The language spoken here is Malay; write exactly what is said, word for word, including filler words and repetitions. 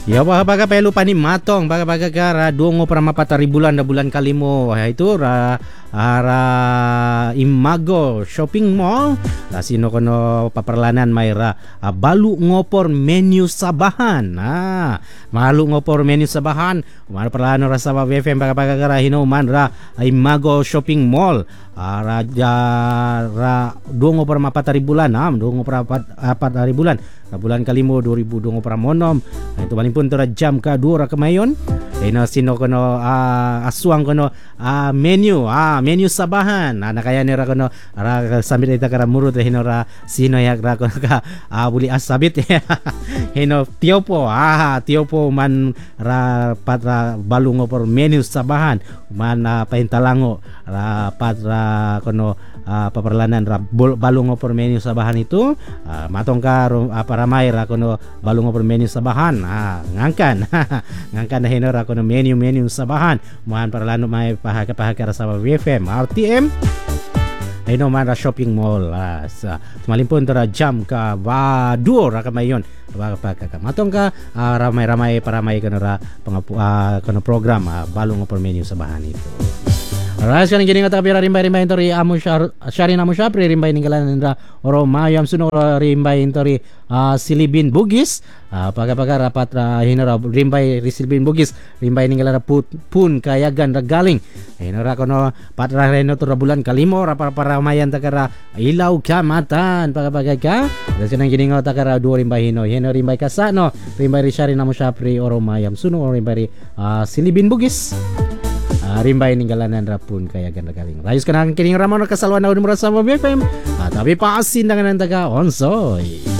Ya wah baga pelu pani matong baga baga gara dongo para mapatari bulan na bulan kalimo ha itu ra ara Imago Shopping Mall la sino kono paperlanan mayra balu ngopor menu sabahan nah malu ngopor menu sabahan mar perlano rasa B F M baga baga gara hino man ra Imago Shopping Mall ara ra dongo para mapatari bulan am dongo para mapatari bulan bulan kalimo dua ribu dongo para monom itu paling pun tera jam ka dua ra kemayon ino sino kono uh, asuang kono uh, menu ah uh, menu sabahan ana kaya ni ra kono ra sambil ita kara murut hino ra sino yak ra kono ka uh, buli asabit hino tiopo ah tiopo man ra patra balungo por menu sabahan man uh, paintalango ra patra kono uh, paperlanan ra balungo por menu sabahan itu uh, matong ka uh, para may ra kono balungo por menu sabahan ah ngangkan ngangkan na hino ra kono menu-menu sabahan man para lano may pahaga-pahaga sa B F M R T M ay no man ra shopping mall ah, sa malimpon tara jam ka ba duo ra kamayon pagka ka matong ka uh, ramay-ramay para may kono ra pangapu uh, kono program uh, balong por menu sabahan ito. Alright, sekarang gini kata pira rimbay rimbay intori amu syari namu syapri rimbay ninggalan indra oro mayam suno rimbay intori uh, silibin bugis uh, paga-paga rapat uh, hinara rimbay silibin bugis rimbay ninggalan put, pun kayagan ragaling hinara kono patra reno tu bulan kalimo rapa para mayan takara ilaw kamatan paga-paga ka dan sekarang gini takara dua rimbay hino hino rimbay kasano rimbay syari namu syapri oro mayam suno rimbay uh, silibin bugis Uh, rimbay ninggalanan rapun kaya ganda galing. Rayus ka na ang kining ramon na kasalwan na unimura sa B F M. Uh, tapi paasin na nga ng taga onsoy.